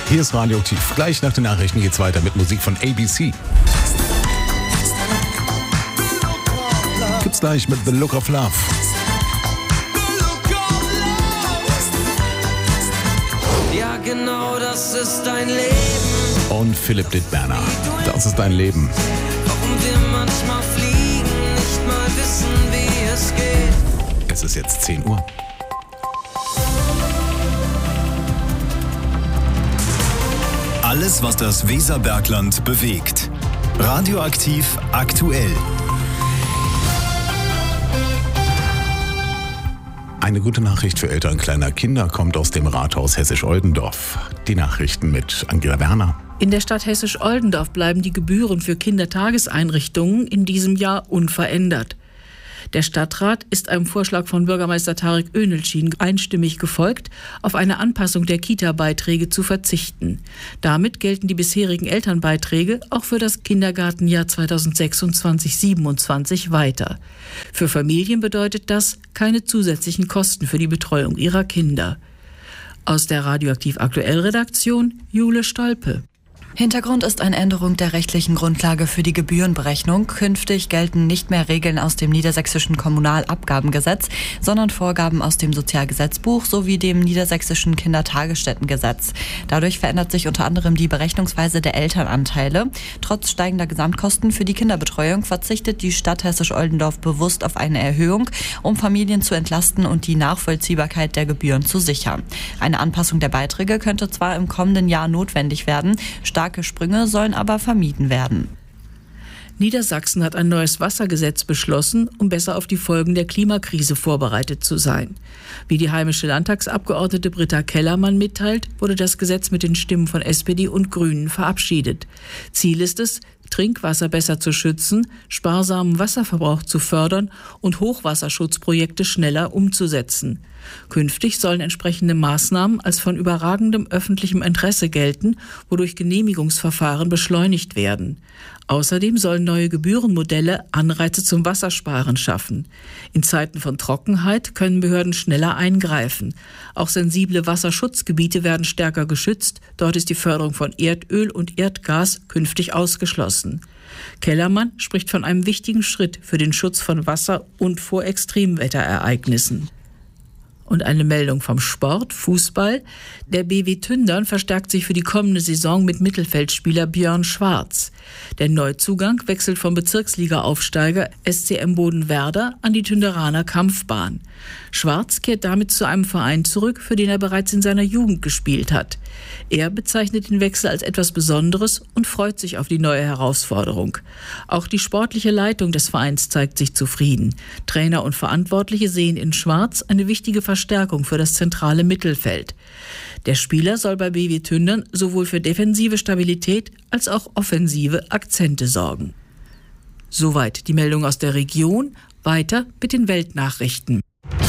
Hier ist Radioaktiv. Gleich nach den Nachrichten geht's weiter mit Musik von ABC. Gibt's gleich mit The Look of Love. Ja, genau, das ist dein Leben. Und Philipp Dittberner. Das ist dein Leben. Warum wir manchmal fliegen, nicht mal wissen, wie es geht. Es ist jetzt 10 Uhr. Alles, was das Weserbergland bewegt. Radioaktiv aktuell. Eine gute Nachricht für Eltern kleiner Kinder kommt aus dem Rathaus Hessisch-Oldendorf. Die Nachrichten mit Angela Werner. In der Stadt Hessisch-Oldendorf bleiben die Gebühren für Kindertageseinrichtungen in diesem Jahr unverändert. Der Stadtrat ist einem Vorschlag von Bürgermeister Tarek Önelschin einstimmig gefolgt, auf eine Anpassung der Kita-Beiträge zu verzichten. Damit gelten die bisherigen Elternbeiträge auch für das Kindergartenjahr 2026/27 weiter. Für Familien bedeutet das keine zusätzlichen Kosten für die Betreuung ihrer Kinder. Aus der Radioaktiv Aktuell Redaktion Jule Stolpe. Hintergrund ist eine Änderung der rechtlichen Grundlage für die Gebührenberechnung. Künftig gelten nicht mehr Regeln aus dem niedersächsischen Kommunalabgabengesetz, sondern Vorgaben aus dem Sozialgesetzbuch sowie dem niedersächsischen Kindertagesstättengesetz. Dadurch verändert sich unter anderem die Berechnungsweise der Elternanteile. Trotz steigender Gesamtkosten für die Kinderbetreuung verzichtet die Stadt Hessisch-Oldendorf bewusst auf eine Erhöhung, um Familien zu entlasten und die Nachvollziehbarkeit der Gebühren zu sichern. Eine Anpassung der Beiträge könnte zwar im kommenden Jahr notwendig werden, starke Sprünge sollen aber vermieden werden. Niedersachsen hat ein neues Wassergesetz beschlossen, um besser auf die Folgen der Klimakrise vorbereitet zu sein. Wie die heimische Landtagsabgeordnete Britta Kellermann mitteilt, wurde das Gesetz mit den Stimmen von SPD und Grünen verabschiedet. Ziel ist es, Trinkwasser besser zu schützen, sparsamen Wasserverbrauch zu fördern und Hochwasserschutzprojekte schneller umzusetzen. Künftig sollen entsprechende Maßnahmen als von überragendem öffentlichem Interesse gelten, wodurch Genehmigungsverfahren beschleunigt werden. Außerdem sollen neue Gebührenmodelle Anreize zum Wassersparen schaffen. In Zeiten von Trockenheit können Behörden schneller eingreifen. Auch sensible Wasserschutzgebiete werden stärker geschützt. Dort ist die Förderung von Erdöl und Erdgas künftig ausgeschlossen. Kellermann spricht von einem wichtigen Schritt für den Schutz von Wasser und vor Extremwetterereignissen. Und eine Meldung vom Sport, Fußball. Der BW Tündern verstärkt sich für die kommende Saison mit Mittelfeldspieler Björn Schwarz. Der Neuzugang wechselt vom Bezirksliga-Aufsteiger SCM Bodenwerder an die Tünderaner Kampfbahn. Schwarz kehrt damit zu einem Verein zurück, für den er bereits in seiner Jugend gespielt hat. Er bezeichnet den Wechsel als etwas Besonderes und freut sich auf die neue Herausforderung. Auch die sportliche Leitung des Vereins zeigt sich zufrieden. Trainer und Verantwortliche sehen in Schwarz eine wichtige Verstärkung für das zentrale Mittelfeld. Der Spieler soll bei BW Tündern sowohl für defensive Stabilität als auch offensive Akzente sorgen. Soweit die Meldung aus der Region. Weiter mit den Weltnachrichten.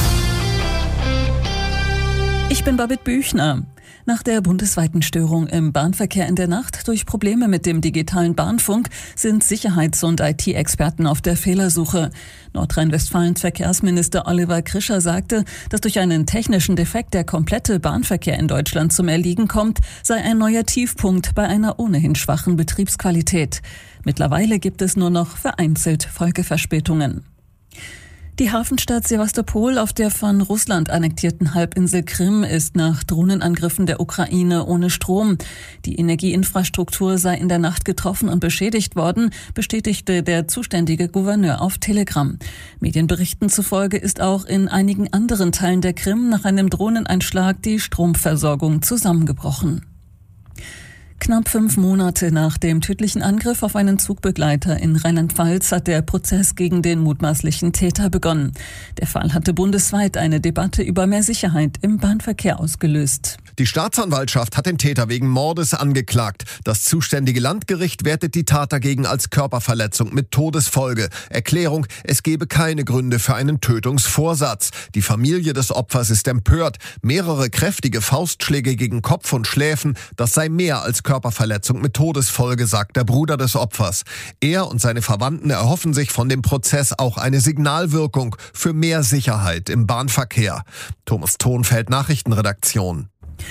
Ich bin Babette Büchner. Nach der bundesweiten Störung im Bahnverkehr in der Nacht durch Probleme mit dem digitalen Bahnfunk sind Sicherheits- und IT-Experten auf der Fehlersuche. Nordrhein-Westfalens Verkehrsminister Oliver Krischer sagte, dass durch einen technischen Defekt der komplette Bahnverkehr in Deutschland zum Erliegen kommt, sei ein neuer Tiefpunkt bei einer ohnehin schwachen Betriebsqualität. Mittlerweile gibt es nur noch vereinzelt Folgeverspätungen. Die Hafenstadt Sewastopol auf der von Russland annektierten Halbinsel Krim ist nach Drohnenangriffen der Ukraine ohne Strom. Die Energieinfrastruktur sei in der Nacht getroffen und beschädigt worden, bestätigte der zuständige Gouverneur auf Telegram. Medienberichten zufolge ist auch in einigen anderen Teilen der Krim nach einem Drohneneinschlag die Stromversorgung zusammengebrochen. Knapp 5 Monate nach dem tödlichen Angriff auf einen Zugbegleiter in Rheinland-Pfalz hat der Prozess gegen den mutmaßlichen Täter begonnen. Der Fall hatte bundesweit eine Debatte über mehr Sicherheit im Bahnverkehr ausgelöst. Die Staatsanwaltschaft hat den Täter wegen Mordes angeklagt. Das zuständige Landgericht wertet die Tat dagegen als Körperverletzung mit Todesfolge. Erklärung: Es gebe keine Gründe für einen Tötungsvorsatz. Die Familie des Opfers ist empört. Mehrere kräftige Faustschläge gegen Kopf und Schläfen, das sei mehr als Körperverletzung mit Todesfolge, sagt der Bruder des Opfers. Er und seine Verwandten erhoffen sich von dem Prozess auch eine Signalwirkung für mehr Sicherheit im Bahnverkehr. Thomas Thonfeld, Nachrichtenredaktion.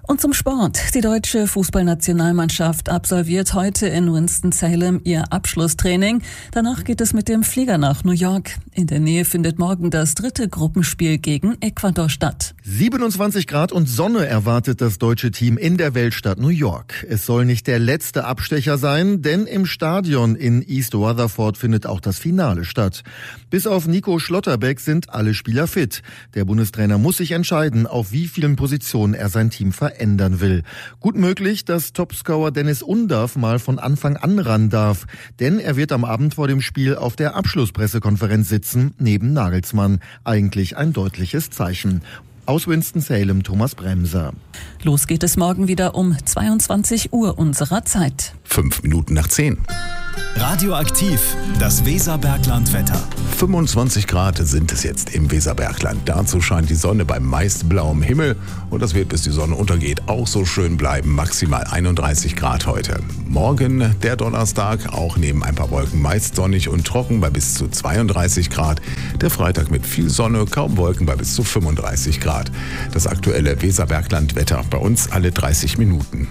Und zum Sport. Die deutsche Fußballnationalmannschaft absolviert heute in Winston-Salem ihr Abschlusstraining. Danach geht es mit dem Flieger nach New York. In der Nähe findet morgen das 3. Gruppenspiel gegen Ecuador statt. 27 Grad und Sonne erwartet das deutsche Team in der Weltstadt New York. Es soll nicht der letzte Abstecher sein, denn im Stadion in East Rutherford findet auch das Finale statt. Bis auf Nico Schlotterbeck sind alle Spieler fit. Der Bundestrainer muss sich entscheiden, auf wie vielen Positionen er sein Team verändern will. Gut möglich, dass Topscorer Dennis Undav mal von Anfang an ran darf. Denn er wird am Abend vor dem Spiel auf der Abschlusspressekonferenz sitzen, neben Nagelsmann. Eigentlich ein deutliches Zeichen. Aus Winston-Salem, Thomas Bremser. Los geht es morgen wieder um 22 Uhr unserer Zeit. 5 Minuten nach 10. Radioaktiv, das Weserbergland-Wetter. 25 Grad sind es jetzt im Weserbergland. Dazu scheint die Sonne bei meist blauem Himmel und das wird, bis die Sonne untergeht, auch so schön bleiben. Maximal 31 Grad heute. Morgen, der Donnerstag, auch neben ein paar Wolken meist sonnig und trocken bei bis zu 32 Grad. Der Freitag mit viel Sonne, kaum Wolken bei bis zu 35 Grad. Das aktuelle Weserbergland-Wetter bei uns alle 30 Minuten.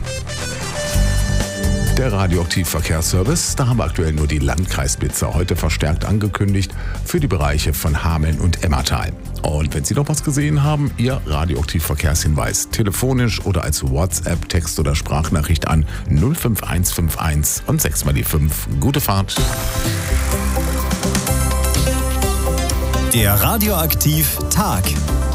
Der Radioaktiv-Verkehrsservice, da haben wir aktuell nur die Landkreisblitzer heute verstärkt angekündigt für die Bereiche von Hameln und Emmertal. Und wenn Sie noch was gesehen haben, Ihr Radioaktiv-Verkehrshinweis telefonisch oder als WhatsApp, Text- oder Sprachnachricht an 05151 und 6 mal die 5. Gute Fahrt! Der Radioaktiv-Tag.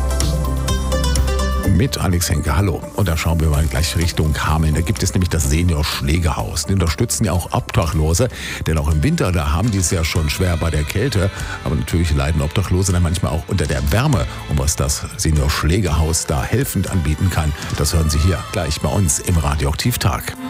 Mit Alex Henke, hallo. Und da schauen wir mal gleich Richtung Hameln. Da gibt es nämlich das Senior-Schlägerhaus. Die unterstützen ja auch Obdachlose, denn auch im Winter, da haben die es ja schon schwer bei der Kälte. Aber natürlich leiden Obdachlose dann manchmal auch unter der Wärme. Und was das Senior-Schlägerhaus da helfend anbieten kann, das hören Sie hier gleich bei uns im Radioaktiv-Tag.